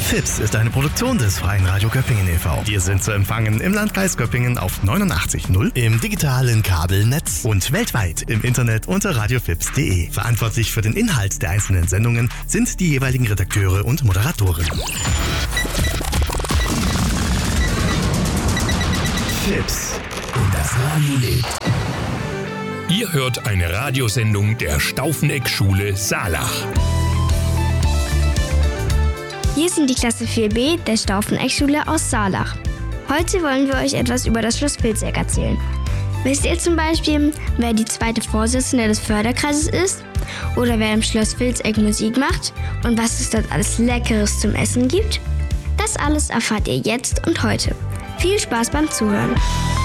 FIPS ist eine Produktion des Freien Radio Göppingen e.V. Wir sind zu empfangen im Landkreis Göppingen auf 89.0, im digitalen Kabelnetz und weltweit im Internet unter radiofips.de. Verantwortlich für den Inhalt der einzelnen Sendungen sind die jeweiligen Redakteure und Moderatoren. FIPS und das Radio lebt. Ihr hört eine Radiosendung der Staufeneck-Schule Saalach. Hier sind die Klasse 4b der Staufeneck-Schule aus Saalach. Heute wollen wir euch etwas über das Schloss Vilseck erzählen. Wisst ihr zum Beispiel, wer die zweite Vorsitzende des Förderkreises ist? Oder wer im Schloss Vilseck Musik macht? Und was es dort alles Leckeres zum Essen gibt? Das alles erfahrt ihr jetzt und heute. Viel Spaß beim Zuhören.